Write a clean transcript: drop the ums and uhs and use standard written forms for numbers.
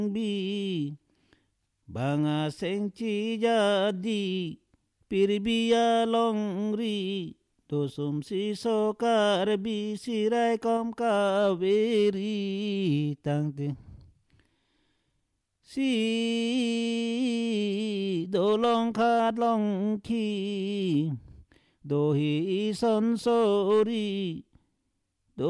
bi banga sengchi jadi pirbiya longri dosum si sokar bi sirai kom kaveri tangte si dolong khat long ki dohi son sori